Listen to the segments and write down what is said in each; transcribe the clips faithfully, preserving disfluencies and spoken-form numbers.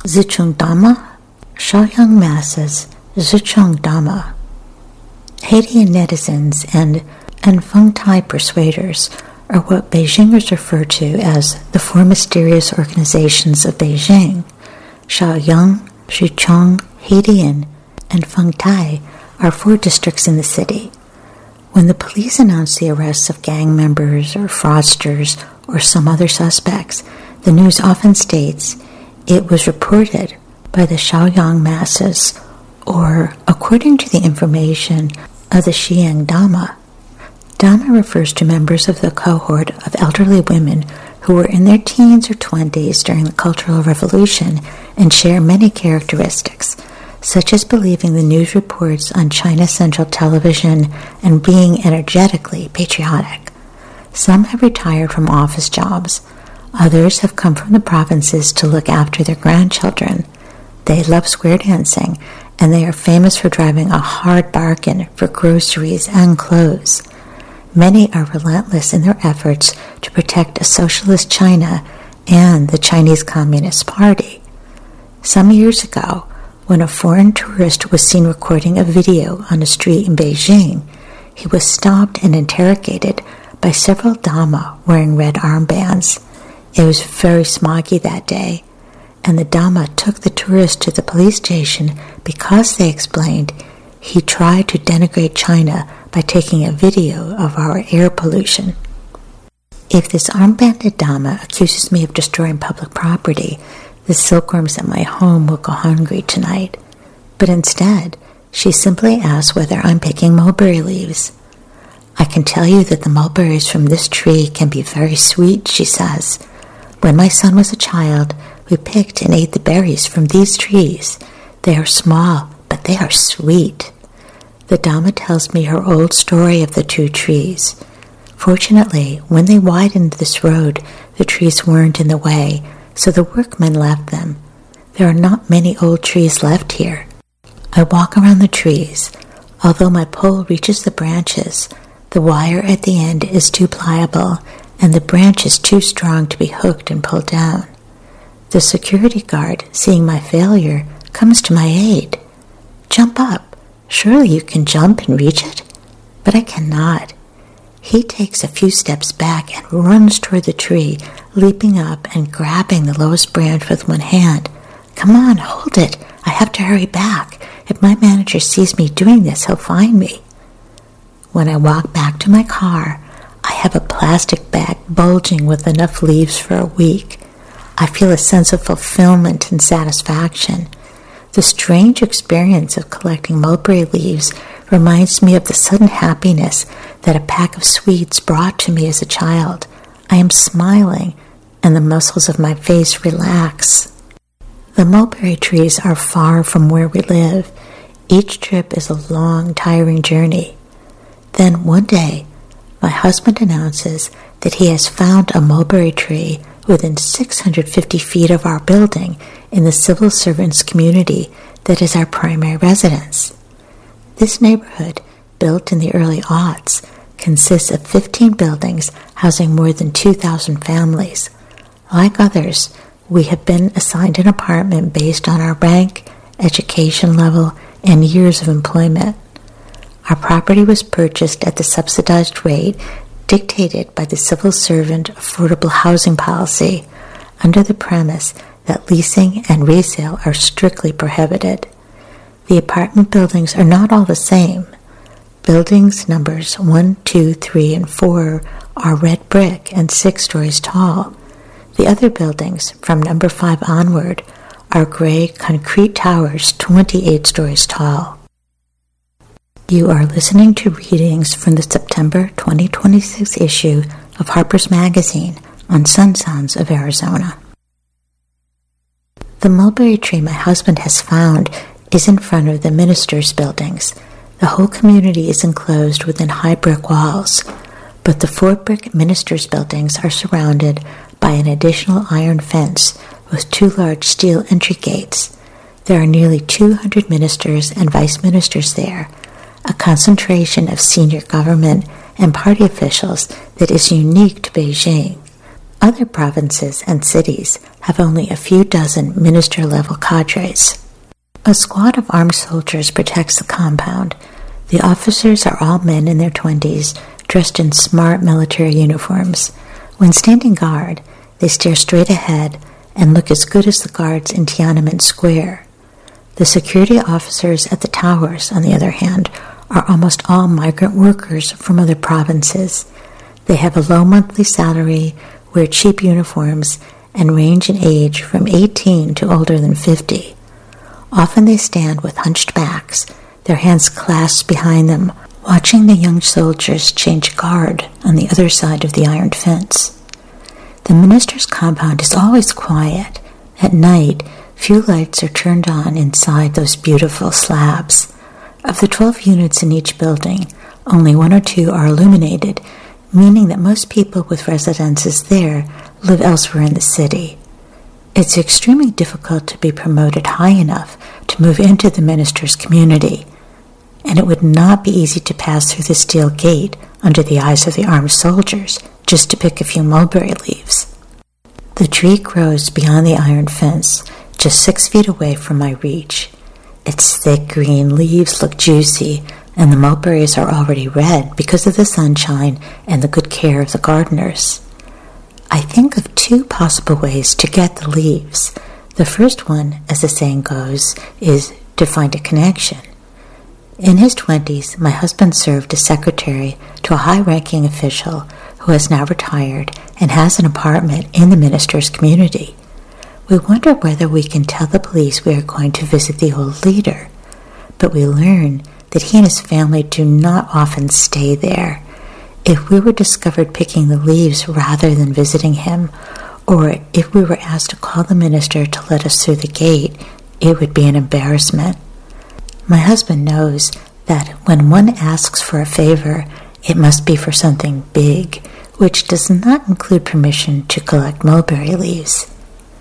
Zhichengdama, Shaoyang masses, Zhichengdama. Haitian netizens and and Fengtai persuaders are what Beijingers refer to as the four mysterious organizations of Beijing. Shaoyang, Zhicheng, Haitian, and Fengtai are four districts in the city. When the police announce the arrests of gang members or fraudsters or some other suspects, the news often states it was reported by the Shaoyang masses, or according to the information of the Xiang Dama. Dama refers to members of the cohort of elderly women who were in their teens or twenties during the Cultural Revolution and share many characteristics, such as believing the news reports on China Central Television and being energetically patriotic. Some have retired from office jobs. Others have come from the provinces to look after their grandchildren. They love square dancing, and they are famous for driving a hard bargain for groceries and clothes. Many are relentless in their efforts to protect a socialist China and the Chinese Communist Party. Some years ago, when a foreign tourist was seen recording a video on a street in Beijing, he was stopped and interrogated by several Dama wearing red armbands. It was very smoggy that day, and the Dama took the tourist to the police station because, they explained, he tried to denigrate China by taking a video of our air pollution. If this armbanded Dama accuses me of destroying public property, the silkworms at my home will go hungry tonight. But instead, she simply asks whether I'm picking mulberry leaves. I can tell you that the mulberries from this tree can be very sweet, she says. When my son was a child, we picked and ate the berries from these trees. They are small, but they are sweet. The Dama tells me her old story of the two trees. Fortunately, when they widened this road, the trees weren't in the way, so the workmen left them. There are not many old trees left here. I walk around the trees. Although my pole reaches the branches, the wire at the end is too pliable, and the branch is too strong to be hooked and pulled down. The security guard, seeing my failure, comes to my aid. Jump up. Surely you can jump and reach it? But I cannot. He takes a few steps back and runs toward the tree, leaping up and grabbing the lowest branch with one hand. Come on, hold it. I have to hurry back. If my manager sees me doing this, he'll find me. When I walk back to my car, I have a plastic bag bulging with enough leaves for a week. I feel a sense of fulfillment and satisfaction. The strange experience of collecting mulberry leaves reminds me of the sudden happiness that a pack of sweets brought to me as a child. I am smiling, and the muscles of my face relax. The mulberry trees are far from where we live. Each trip is a long, tiring journey. Then one day, my husband announces that he has found a mulberry tree within six hundred fifty feet of our building in the civil servants community that is our primary residence. This neighborhood, built in the early aughts, consists of fifteen buildings housing more than two thousand families. Like others, we have been assigned an apartment based on our rank, education level, and years of employment. Our property was purchased at the subsidized rate dictated by the civil servant affordable housing policy, under the premise that leasing and resale are strictly prohibited. The apartment buildings are not all the same. Buildings numbers one, two, three, and four are red brick and six stories tall. The other buildings, from number five onward, are gray concrete towers twenty-eight stories tall. You are listening to readings from the September twenty twenty-six issue of Harper's Magazine on Sunsons of Arizona. The mulberry tree my husband has found is in front of the ministers' buildings. The whole community is enclosed within high brick walls, but the four brick ministers' buildings are surrounded by an additional iron fence with two large steel entry gates. There are nearly two hundred ministers and vice ministers there, a concentration of senior government and party officials that is unique to Beijing. Other provinces and cities have only a few dozen minister-level cadres. A squad of armed soldiers protects the compound. The officers are all men in their twenties, dressed in smart military uniforms. When standing guard, they stare straight ahead and look as good as the guards in Tiananmen Square. The security officers at the towers, on the other hand, are almost all migrant workers from other provinces. They have a low monthly salary, wear cheap uniforms, and range in age from eighteen to older than fifty. Often they stand with hunched backs, their hands clasped behind them, watching the young soldiers change guard on the other side of the iron fence. The minister's compound is always quiet. At night, few lights are turned on inside those beautiful slabs. Of the twelve units in each building, only one or two are illuminated, meaning that most people with residences there live elsewhere in the city. It's extremely difficult to be promoted high enough to move into the minister's community, and it would not be easy to pass through the steel gate under the eyes of the armed soldiers just to pick a few mulberry leaves. The tree grows beyond the iron fence, just six feet away from my reach. Its thick green leaves look juicy, and the mulberries are already red because of the sunshine and the good care of the gardeners. I think of two possible ways to get the leaves. The first one, as the saying goes, is to find a connection. In his twenties, my husband served as secretary to a high-ranking official who has now retired and has an apartment in the minister's community. We wonder whether we can tell the police we are going to visit the old leader, but we learn that he and his family do not often stay there. If we were discovered picking the leaves rather than visiting him, or if we were asked to call the minister to let us through the gate, it would be an embarrassment. My husband knows that when one asks for a favor, it must be for something big, which does not include permission to collect mulberry leaves.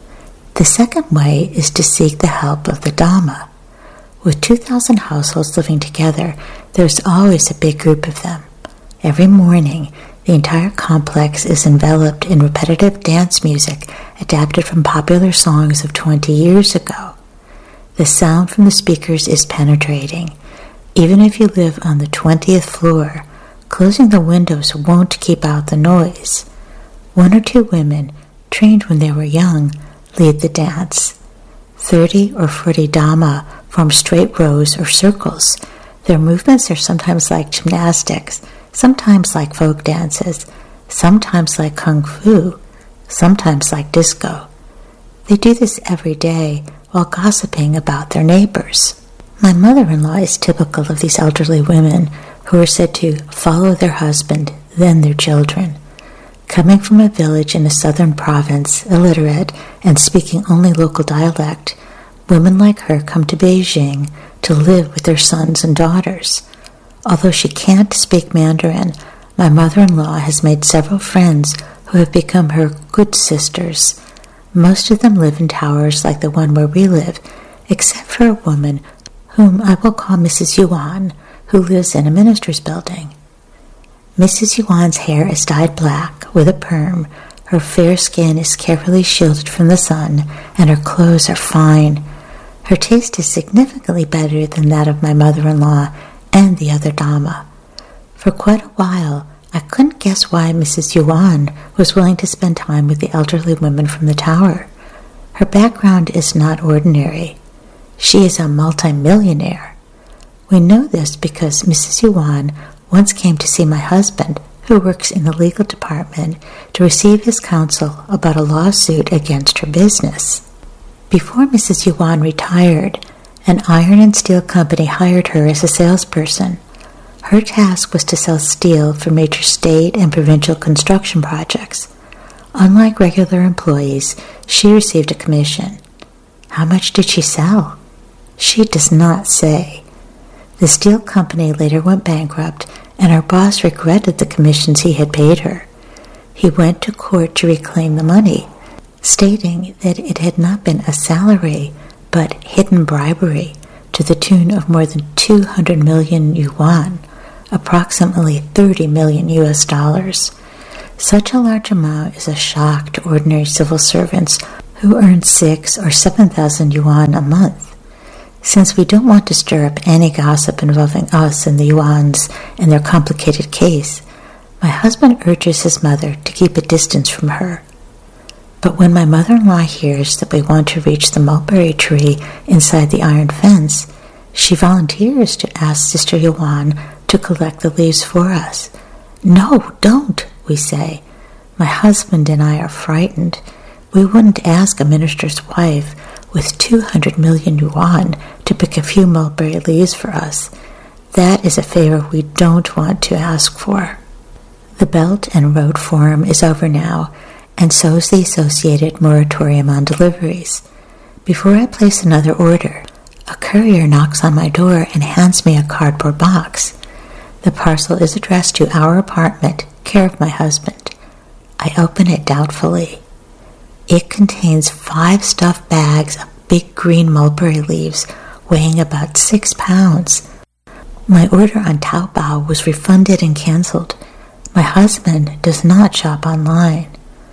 The second way is to seek the help of the Dhamma. With two thousand households living together, there's always a big group of them. Every morning, the entire complex is enveloped in repetitive dance music adapted from popular songs of twenty years ago. The sound from the speakers is penetrating. Even if you live on the twentieth floor, closing the windows won't keep out the noise. One or two women, trained when they were young, lead the dance. Thirty or forty Dhamma form straight rows or circles. Their movements are sometimes like gymnastics, sometimes like folk dances, sometimes like kung fu, sometimes like disco. They do this every day while gossiping about their neighbors. My mother-in-law is typical of these elderly women who are said to follow their husband, then their children. Coming from a village in a southern province, illiterate, and speaking only local dialect, women like her come to Beijing to live with their sons and daughters. Although she can't speak Mandarin, my mother-in-law has made several friends who have become her good sisters. Most of them live in towers like the one where we live, except for a woman whom I will call Missus Yuan, who lives in a minister's building. Missus Yuan's hair is dyed black with a perm, her fair skin is carefully shielded from the sun, and her clothes are fine. Her taste is significantly better than that of my mother-in-law and the other Dhamma. For quite a while, I couldn't guess why Missus Yuan was willing to spend time with the elderly women from the tower. Her background is not ordinary. She is a multimillionaire. We know this because Missus Yuan once came to see my husband, who works in the legal department, to receive his counsel about a lawsuit against her business. Before Missus Yuan retired, an iron and steel company hired her as a salesperson. Her task was to sell steel for major state and provincial construction projects. Unlike regular employees, she received a commission. How much did she sell? She does not say. The steel company later went bankrupt, and her boss regretted the commissions he had paid her. He went to court to reclaim the money, stating that it had not been a salary, but hidden bribery to the tune of more than two hundred million yuan, approximately thirty million U S dollars. Such a large amount is a shock to ordinary civil servants who earn six or seven thousand yuan a month. Since we don't want to stir up any gossip involving us and the yuans and their complicated case, my husband urges his mother to keep a distance from her. But when my mother-in-law hears that we want to reach the mulberry tree inside the iron fence, she volunteers to ask Sister Yuan to collect the leaves for us. "No, don't," we say. My husband and I are frightened. We wouldn't ask a minister's wife with two hundred million yuan to pick a few mulberry leaves for us. That is a favor we don't want to ask for. The Belt and Road Forum is over now, and so is the associated moratorium on deliveries. Before I place another order, a courier knocks on my door and hands me a cardboard box. The parcel is addressed to our apartment, care of my husband. I open it doubtfully. It contains five stuffed bags of big green mulberry leaves weighing about six pounds. My order on Taobao was refunded and canceled. My husband does not shop online.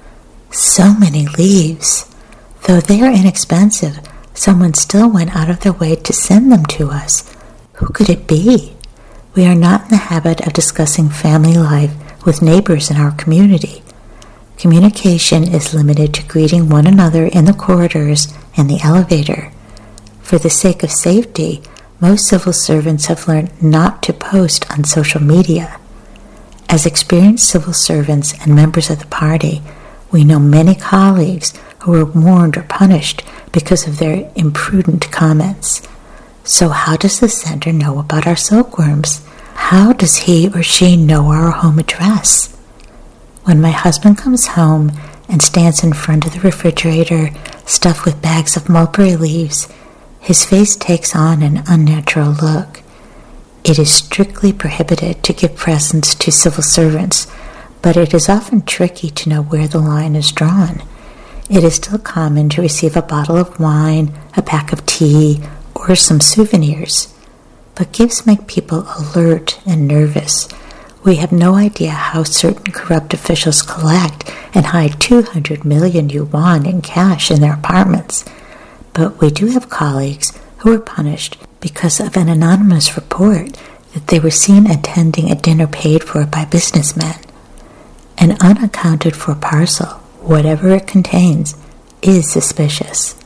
So many leaves. Though they are inexpensive, someone still went out of their way to send them to us. Who could it be? We are not in the habit of discussing family life with neighbors in our community. Communication is limited to greeting one another in the corridors and the elevator. For the sake of safety, most civil servants have learned not to post on social media. As experienced civil servants and members of the party, we know many colleagues who were warned or punished because of their imprudent comments. So how does the center know about our silkworms? How does he or she know our home address? When my husband comes home and stands in front of the refrigerator stuffed with bags of mulberry leaves, his face takes on an unnatural look. It is strictly prohibited to give presents to civil servants, but it is often tricky to know where the line is drawn. It is still common to receive a bottle of wine, a pack of tea, or some souvenirs. But gifts make people alert and nervous. We have no idea how certain corrupt officials collect and hide two hundred million yuan in cash in their apartments. But we do have colleagues who were punished because of an anonymous report that they were seen attending a dinner paid for by businessmen. An unaccounted for parcel, whatever it contains, is suspicious.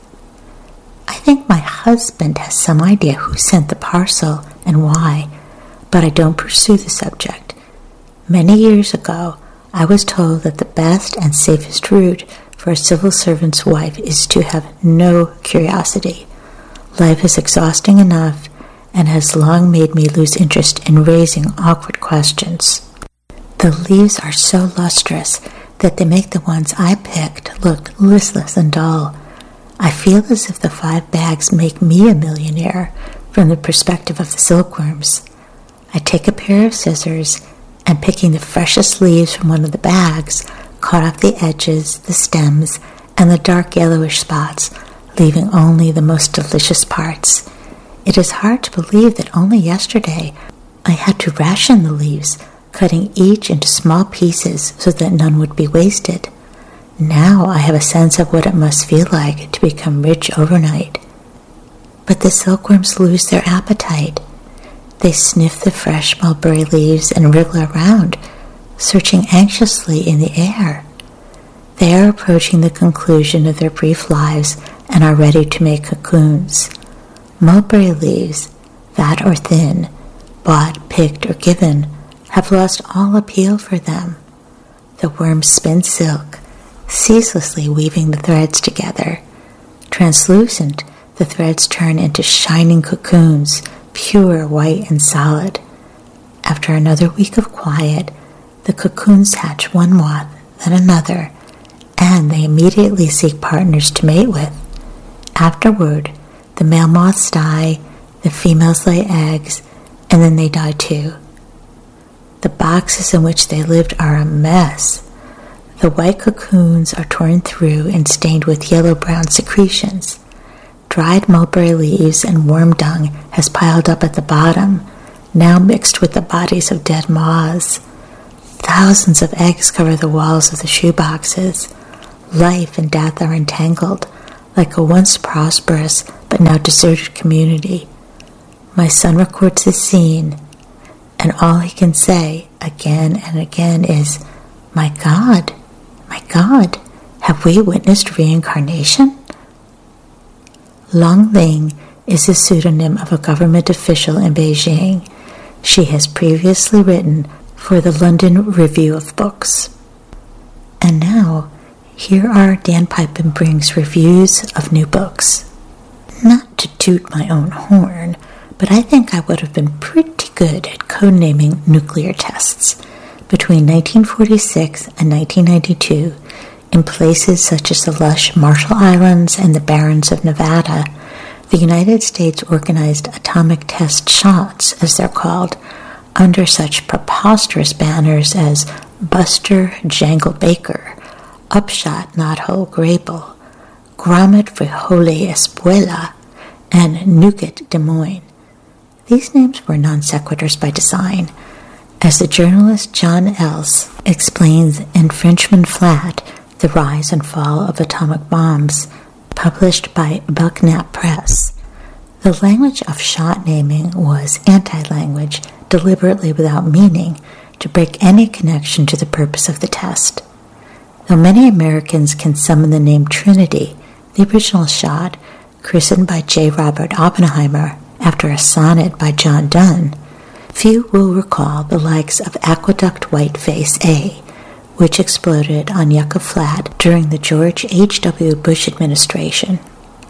I think my husband has some idea who sent the parcel and why, but I don't pursue the subject. Many years ago, I was told that the best and safest route for a civil servant's wife is to have no curiosity. Life is exhausting enough and has long made me lose interest in raising awkward questions. The leaves are so lustrous that they make the ones I picked look listless and dull. I feel as if the five bags make me a millionaire from the perspective of the silkworms. I take a pair of scissors and, picking the freshest leaves from one of the bags, cut off the edges, the stems, and the dark yellowish spots, leaving only the most delicious parts. It is hard to believe that only yesterday I had to ration the leaves, cutting each into small pieces so that none would be wasted. Now I have a sense of what it must feel like to become rich overnight. But the silkworms lose their appetite. They sniff the fresh mulberry leaves and wriggle around, searching anxiously in the air. They are approaching the conclusion of their brief lives and are ready to make cocoons. Mulberry leaves, fat or thin, bought, picked, or given, have lost all appeal for them. The worms spin silk, ceaselessly weaving the threads together. Translucent, the threads turn into shining cocoons, pure, white, and solid. After another week of quiet, the cocoons hatch one moth, then another, and they immediately seek partners to mate with. Afterward, the male moths die, the females lay eggs, and then they die too. The boxes in which they lived are a mess. The white cocoons are torn through and stained with yellow-brown secretions. Dried mulberry leaves and worm dung has piled up at the bottom, now mixed with the bodies of dead moths. Thousands of eggs cover the walls of the shoe boxes. life and death are entangled, like a once prosperous but now deserted community. My son records the scene, and all he can say again and again is, "My God, my God, have we witnessed reincarnation?" Long Ling is the pseudonym of a government official in Beijing. She has previously written for the London Review of Books. And now, here are Dan Piepenbring's reviews of new books. Not to toot my own horn, but I think I would have been pretty good at codenaming nuclear tests. Between nineteen forty-six and nineteen ninety-two, in places such as the lush Marshall Islands and the Barrens of Nevada, the United States organized atomic test shots, as they're called, under such preposterous banners as Buster Jangle Baker, Upshot Knothole Grable, Grommet Frijole Espuela, and Nuket Des Moines. These names were non sequiturs by design. As the journalist John Else explains in Frenchman Flat, The Rise and Fall of Atomic Bombs, published by Belknap Press, the language of shot naming was anti-language, deliberately without meaning, to break any connection to the purpose of the test. Though many Americans can summon the name Trinity, the original shot, christened by J. Robert Oppenheimer after a sonnet by John Donne, few will recall the likes of Aqueduct Whiteface A, which exploded on Yucca Flat during the George H W Bush administration.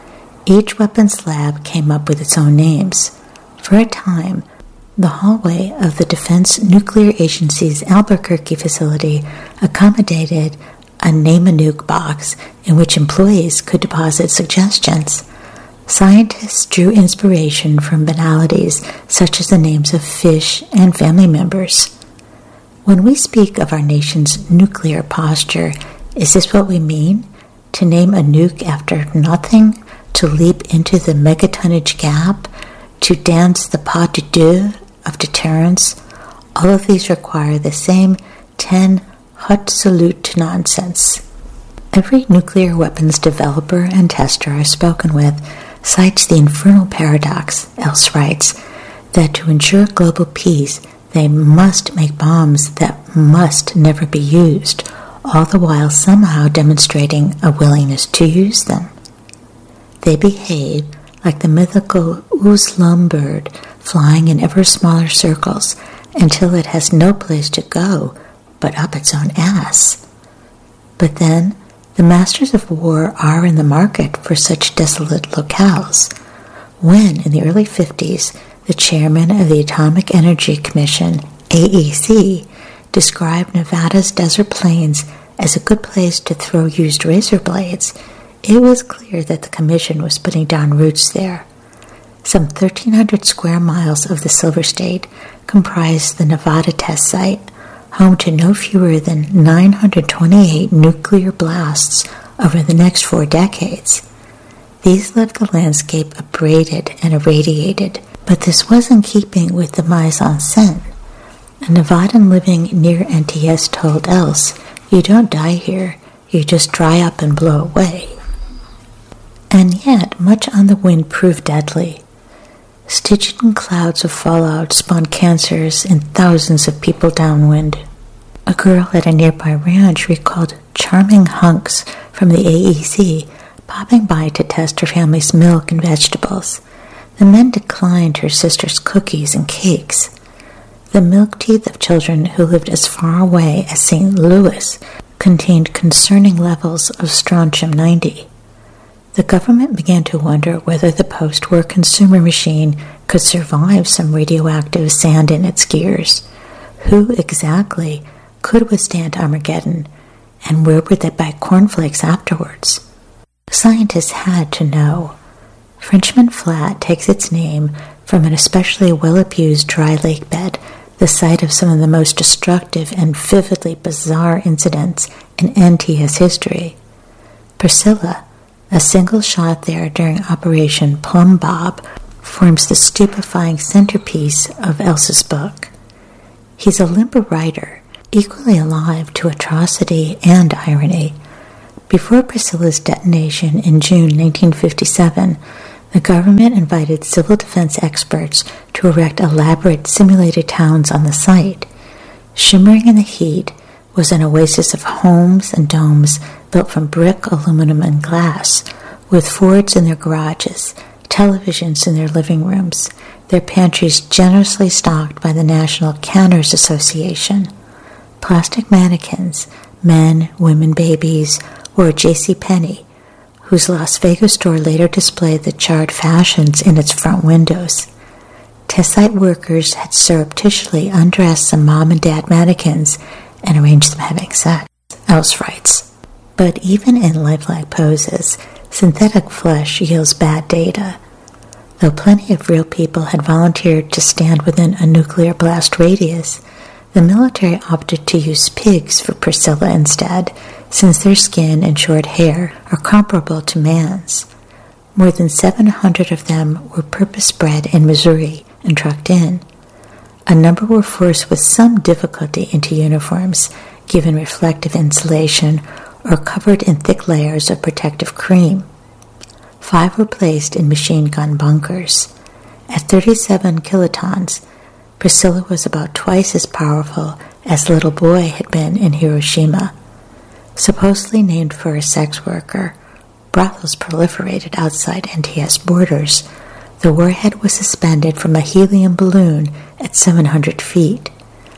Each weapons lab came up with its own names. For a time, the hallway of the Defense Nuclear Agency's Albuquerque facility accommodated a name-a-nuke box in which employees could deposit suggestions. Scientists drew inspiration from banalities such as the names of fish and family members. When we speak of our nation's nuclear posture, is this what we mean? To name a nuke after nothing? To leap into the megatonnage gap? To dance the pas de deux of deterrence? All of these require the same ten haute salute nonsense. Every nuclear weapons developer and tester I've spoken with cites the infernal paradox, Else writes, that to ensure global peace, they must make bombs that must never be used, all the while somehow demonstrating a willingness to use them. They behave like the mythical Uslam bird flying in ever smaller circles until it has no place to go but up its own ass. But then, the masters of war are in the market for such desolate locales. When, in the early fifties, the chairman of the Atomic Energy Commission, A E C, described Nevada's desert plains as a good place to throw used razor blades, it was clear that the commission was putting down roots there. Some thirteen hundred square miles of the Silver State comprise the Nevada test site, home to no fewer than nine hundred twenty-eight nuclear blasts over the next four decades. These left the landscape abraded and irradiated, but this was in keeping with the mise-en-scène. A Nevadan living near N T S told Else, "You don't die here, you just dry up and blow away." And yet, much on the wind proved deadly. Stygian clouds of fallout spawned cancers in thousands of people downwind. A girl at a nearby ranch recalled charming hunks from the A E C popping by to test her family's milk and vegetables. The men declined her sister's cookies and cakes. The milk teeth of children who lived as far away as Saint Louis contained concerning levels of strontium ninety. The government began to wonder whether the post-war consumer machine could survive some radioactive sand in its gears. Who exactly could withstand Armageddon, and where would they buy cornflakes afterwards? Scientists had to know. Frenchman Flat takes its name from an especially well-abused dry lake bed, the site of some of the most destructive and vividly bizarre incidents in N T S history. Priscilla, a single shot there during Operation Plum Bob, forms the stupefying centerpiece of Else's book. He's a limber writer, equally alive to atrocity and irony, Before Priscilla's detonation in June nineteen fifty-seven, the government invited civil defense experts to erect elaborate simulated towns on the site. Shimmering in the heat was an oasis of homes and domes built from brick, aluminum, and glass, with Fords in their garages, televisions in their living rooms, their pantries generously stocked by the National Canners Association. Plastic mannequins, men, women, babies, or J C Penney, whose Las Vegas store later displayed the charred fashions in its front windows. Test site workers had surreptitiously undressed some mom and dad mannequins and arranged them having sex, Else writes. But even in lifelike poses, synthetic flesh yields bad data. Though plenty of real people had volunteered to stand within a nuclear blast radius, the military opted to use pigs for Priscilla instead, since their skin and short hair are comparable to man's. More than seven hundred of them were purpose-bred in Missouri and trucked in. A number were forced with some difficulty into uniforms, given reflective insulation, or covered in thick layers of protective cream. Five were placed in machine gun bunkers. At thirty-seven kilotons, Priscilla was about twice as powerful as Little Boy had been in Hiroshima. Supposedly named for a sex worker, brothels proliferated outside N T S borders. The warhead was suspended from a helium balloon at seven hundred feet.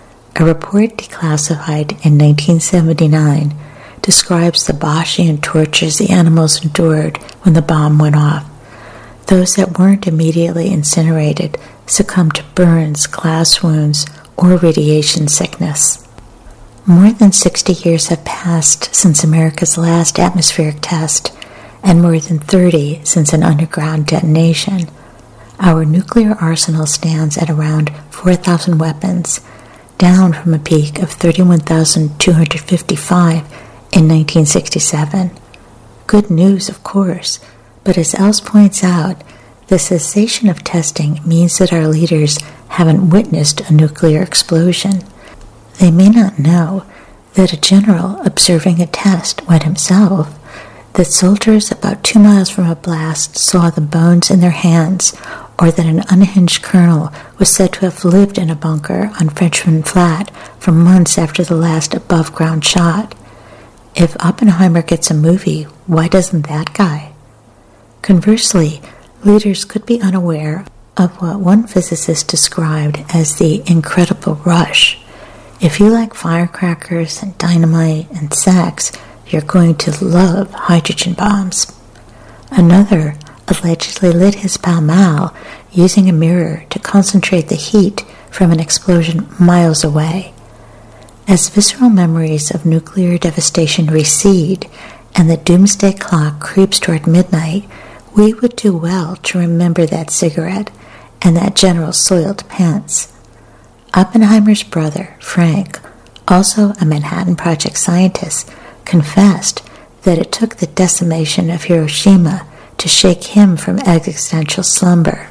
A report declassified in nineteen seventy-nine describes the Boschian tortures the animals endured when the bomb went off. Those that weren't immediately incinerated succumbed to burns, glass wounds, or radiation sickness. More than sixty years have passed since America's last atmospheric test, and more than thirty since an underground detonation. Our nuclear arsenal stands at around four thousand weapons, down from a peak of thirty-one thousand two hundred fifty-five in nineteen sixty-seven. Good news, of course, but as Else points out, the cessation of testing means that our leaders haven't witnessed a nuclear explosion. They may not know that a general observing a test went himself, that soldiers about two miles from a blast saw the bones in their hands, or that an unhinged colonel was said to have lived in a bunker on Frenchman Flat for months after the last above-ground shot. If Oppenheimer gets a movie, why doesn't that guy? Conversely, leaders could be unaware of what one physicist described as the incredible rush. If you like firecrackers and dynamite and sex, you're going to love hydrogen bombs. Another allegedly lit his pal Mal using a mirror to concentrate the heat from an explosion miles away. As visceral memories of nuclear devastation recede and the doomsday clock creeps toward midnight, we would do well to remember that cigarette and that general's soiled pants. Oppenheimer's brother, Frank, also a Manhattan Project scientist, confessed that it took the decimation of Hiroshima to shake him from existential slumber.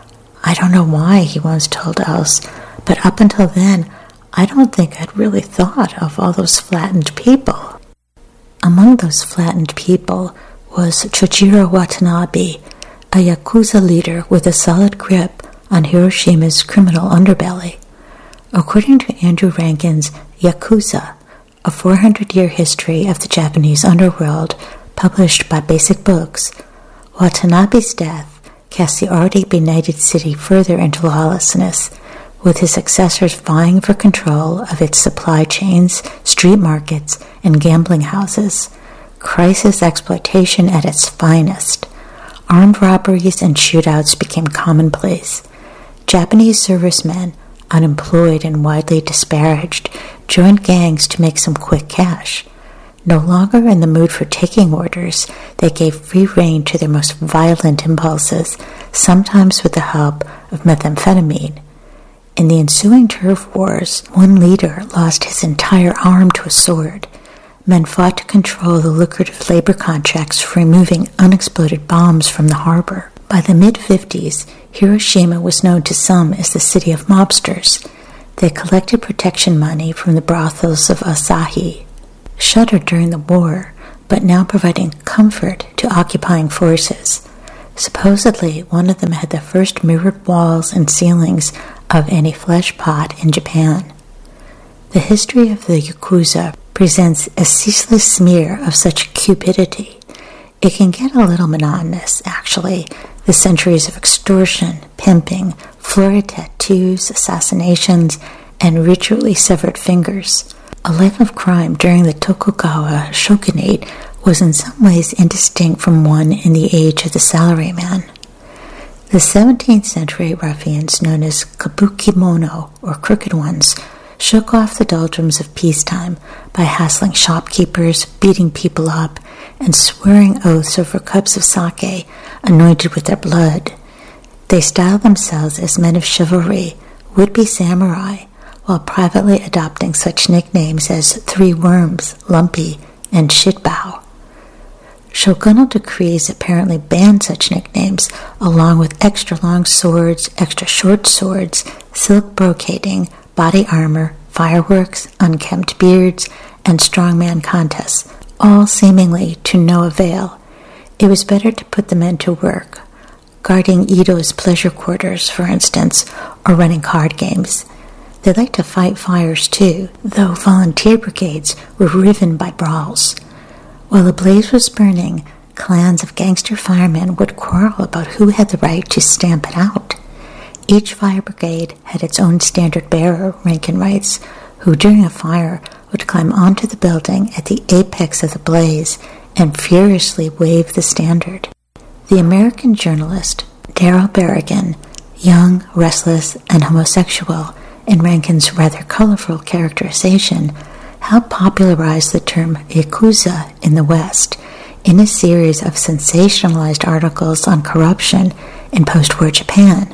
I don't know why, he once told Else, but up until then, I don't think I'd really thought of all those flattened people. Among those flattened people was Chojiro Watanabe, a Yakuza leader with a solid grip on Hiroshima's criminal underbelly. According to Andrew Rankin's Yakuza, a four hundred year history of the Japanese underworld published by Basic Books, Watanabe's death cast the already benighted city further into lawlessness, with his successors vying for control of its supply chains, street markets, and gambling houses. Crisis exploitation at its finest. Armed robberies and shootouts became commonplace. Japanese servicemen, unemployed and widely disparaged, joined gangs to make some quick cash. No longer in the mood for taking orders, they gave free rein to their most violent impulses, sometimes with the help of methamphetamine. In the ensuing turf wars, one leader lost his entire arm to a sword. Men fought to control the lucrative labor contracts for removing unexploded bombs from the harbor. By the mid-fifties, Hiroshima was known to some as the city of mobsters. They collected protection money from the brothels of Asahi. Shuttered during the war, but now providing comfort to occupying forces. Supposedly, one of them had the first mirrored walls and ceilings of any flesh pot in Japan. The history of the Yakuza presents a ceaseless smear of such cupidity. It can get a little monotonous, actually, the centuries of extortion, pimping, florid tattoos, assassinations, and ritually severed fingers. A life of crime during the Tokugawa shogunate was in some ways indistinct from one in the age of the salaryman. The seventeenth century ruffians known as kabukimono, or crooked ones, shook off the doldrums of peacetime by hassling shopkeepers, beating people up, and swearing oaths over cups of sake anointed with their blood. They styled themselves as men of chivalry, would-be samurai, while privately adopting such nicknames as Three Worms, Lumpy, and Shitbow. Shogunal decrees apparently banned such nicknames, along with extra-long swords, extra-short swords, silk brocading, body armor, fireworks, unkempt beards, and strongman contests, all seemingly to no avail. It was better to put the men to work, guarding Ito's pleasure quarters, for instance, or running card games. They liked to fight fires too, though volunteer brigades were riven by brawls. While the blaze was burning, clans of gangster firemen would quarrel about who had the right to stamp it out. Each fire brigade had its own standard bearer, Rankin writes, who during a fire would climb onto the building at the apex of the blaze and furiously wave the standard. The American journalist Darrell Berrigan, young, restless, and homosexual, in Rankin's rather colorful characterization, helped popularize the term Yakuza in the West in a series of sensationalized articles on corruption in post-war Japan.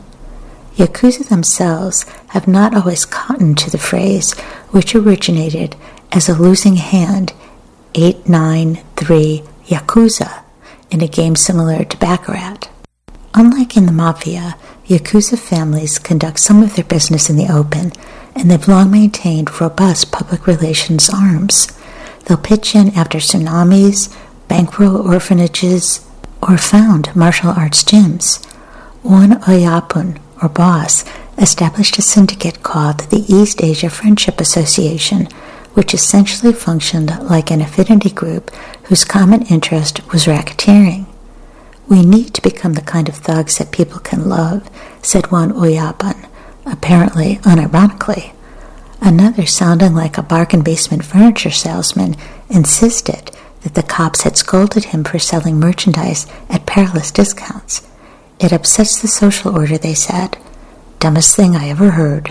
Yakuza themselves have not always cottoned to the phrase, which originated as a losing hand, eight nine three Yakuza, in a game similar to Baccarat. Unlike in the Mafia, Yakuza families conduct some of their business in the open, and they've long maintained robust public relations arms. They'll pitch in after tsunamis, bankroll orphanages, or found martial arts gyms. One Oyapun, or boss, established a syndicate called the East Asia Friendship Association, which essentially functioned like an affinity group whose common interest was racketeering. "We need to become the kind of thugs that people can love," said one Oyapun, apparently unironically. Another, sounding like a bargain basement furniture salesman, insisted that the cops had scolded him for selling merchandise at perilous discounts. "It upsets the social order," they said. "Dumbest thing I ever heard."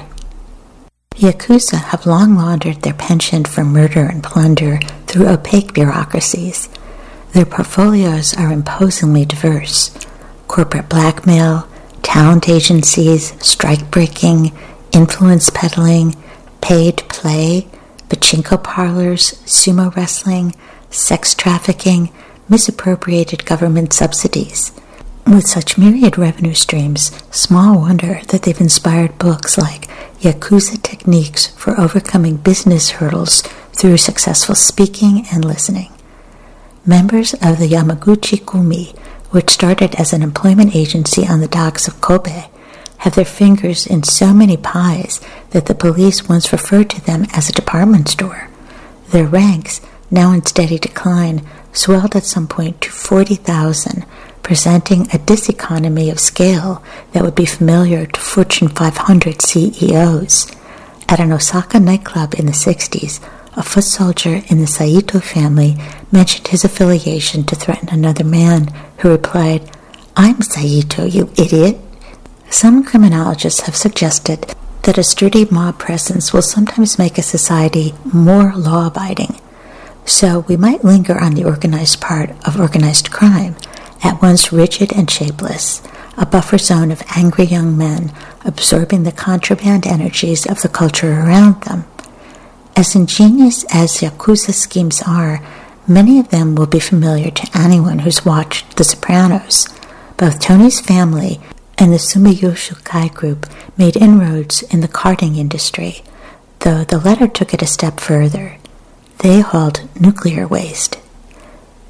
Yakuza have long laundered their penchant for murder and plunder through opaque bureaucracies. Their portfolios are imposingly diverse: corporate blackmail, talent agencies, strike-breaking, influence peddling, paid play, pachinko parlors, sumo wrestling, sex trafficking, misappropriated government subsidies. With such myriad revenue streams, small wonder that they've inspired books like Yakuza Techniques for Overcoming Business Hurdles Through Successful Speaking and Listening. Members of the Yamaguchi Kumi, which started as an employment agency on the docks of Kobe, have their fingers in so many pies that the police once referred to them as a department store. Their ranks, now in steady decline, swelled at some point to forty thousand, presenting a diseconomy of scale that would be familiar to Fortune five hundred C E Os. At an Osaka nightclub in the sixties, a foot soldier in the Saito family mentioned his affiliation to threaten another man, who replied, "I'm Saito, you idiot." Some criminologists have suggested that a sturdy mob presence will sometimes make a society more law-abiding. So we might linger on the organized part of organized crime, at once rigid and shapeless, a buffer zone of angry young men absorbing the contraband energies of the culture around them. As ingenious as Yakuza schemes are, many of them will be familiar to anyone who's watched The Sopranos. Both Tony's family and the Sumiyoshi Kai group made inroads in the carting industry, though the latter took it a step further. They hauled nuclear waste.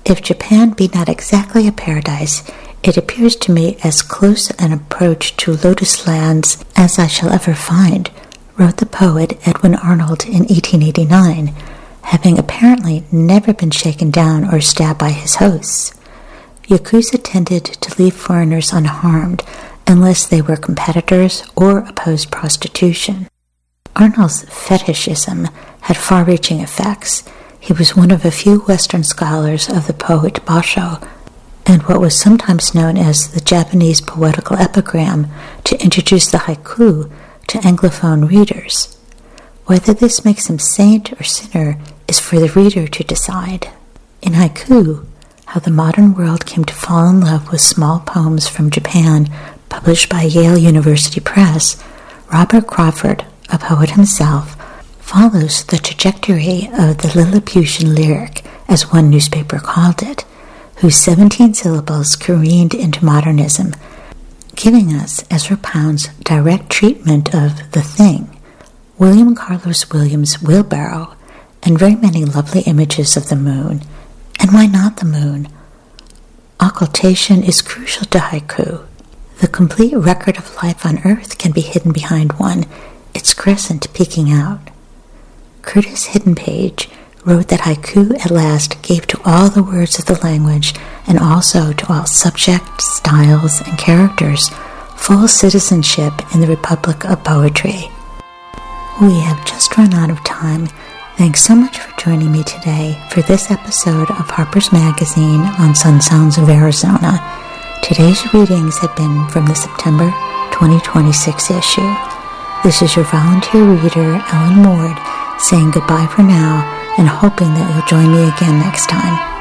If Japan be not exactly a paradise, it appears to me as close an approach to lotus lands as I shall ever find, wrote the poet Edwin Arnold in eighteen eighty-nine, having apparently never been shaken down or stabbed by his hosts. Yakuza tended to leave foreigners unharmed unless they were competitors or opposed prostitution. Arnold's fetishism had far-reaching effects. He was one of a few Western scholars of the poet Basho, and what was sometimes known as the Japanese poetical epigram, to introduce the haiku to Anglophone readers. Whether this makes him saint or sinner is for the reader to decide. In haiku, How the Modern World Came to Fall in Love with Small Poems from Japan, published by Yale University Press, Robert Crawford, a poet himself, follows the trajectory of the Lilliputian lyric, as one newspaper called it, whose seventeen syllables careened into modernism, giving us Ezra Pound's direct treatment of the thing, William Carlos Williams' wheelbarrow, and very many lovely images of the moon. And why not the moon? Occultation is crucial to haiku. The complete record of life on Earth can be hidden behind one, its crescent peeking out. Curtis Hiddenpage wrote that haiku at last gave to all the words of the language, and also to all subjects, styles, and characters, full citizenship in the Republic of Poetry. We have just run out of time. Thanks so much for joining me today for this episode of Harper's Magazine on Sun Sounds of Arizona. Today's readings have been from the September twenty twenty-six issue. This is your volunteer reader, Ellen Ward, saying goodbye for now and hoping that you'll join me again next time.